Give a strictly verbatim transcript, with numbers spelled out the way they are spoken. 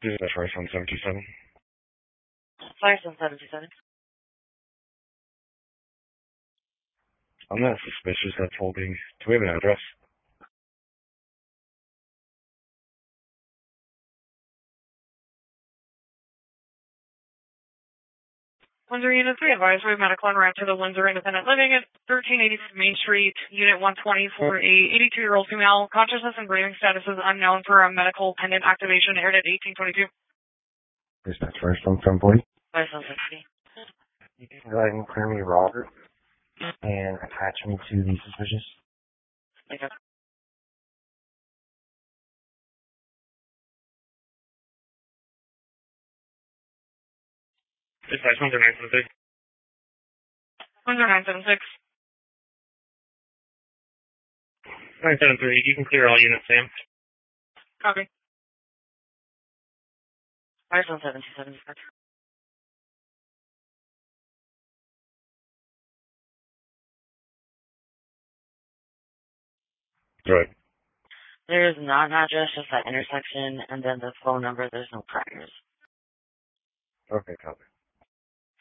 Dispatch Rice on seventy-seven. Rice on seventy-seven. I'm not suspicious that's holding. Do we have an address? Windsor Unit three Advisory Medical en route to the Windsor Independent Living at thirteen eighty Main Street, Unit one twenty for a eighty-two-year-old female. Consciousness and breathing status is unknown for a medical pendant activation aired at eighteen twenty-two. Dispatch Rice on seven forty. Rice on sixty. You can go ahead and clear me Robert and attach me to the suspicious. Okay. Dispatch Windsor nine seven six. Windsor nine seven six. nine seven three, you can clear all units, Sam. Copy. Rice on seventy-seven. Right. There is not an address, just that intersection, and then the phone number, there's no priors. Okay, copy.